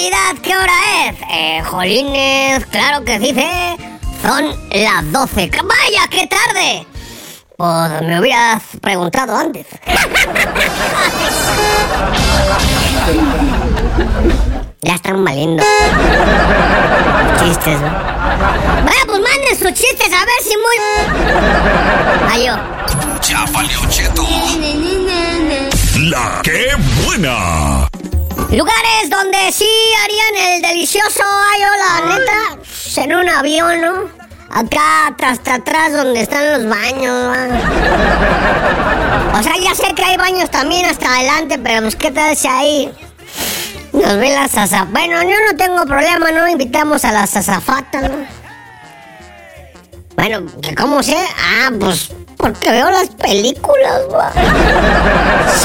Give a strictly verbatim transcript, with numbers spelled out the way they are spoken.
casualidad qué hora es? Eh, jolines, claro que sí, ¿eh? Son las doce. ¡Vaya, qué tarde! Pues me hubieras preguntado antes. Ya están valiendo chistes, ¿no? Vaya, pues manden sus chistes a ver si muy... Ayo. Ya valió, cheto. La que buena. Lugares donde sí harían el delicioso, ayo, la neta, en un avión, ¿no? Acá, hasta atrás, donde están los baños, ¿no? O sea, ya sé que hay baños también hasta adelante, pero pues, ¿qué tal si ahí nos ven las azafatas? Bueno, yo no tengo problema, ¿no? Invitamos a las azafatas, ¿no? Bueno, ¿cómo sé? Ah, pues, porque veo las películas, güey.